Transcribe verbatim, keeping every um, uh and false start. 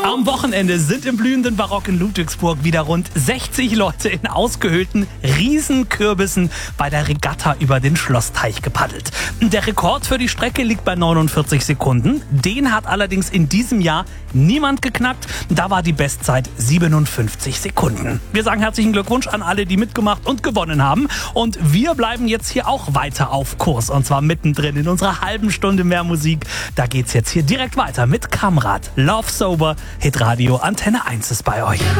Am Wochenende sind im blühenden Barock in Ludwigsburg wieder rund sechzig Leute in ausgehöhlten Riesenkürbissen bei der Regatta über den Schlossteich gepaddelt. Der Rekord für die Strecke liegt bei neunundvierzig Sekunden. Den hat allerdings in diesem Jahr niemand geknackt. Da war die Bestzeit siebenundfünfzig Sekunden. Wir sagen herzlichen Glückwunsch an alle, die mitgemacht und gewonnen haben. Und wir bleiben jetzt hier auch weiter auf Kurs. Und zwar mittendrin in unserer halben Stunde mehr Musik. Da geht's jetzt hier direkt weiter mit Kamrat. Love Sober. Hitradio Antenne eins ist bei euch.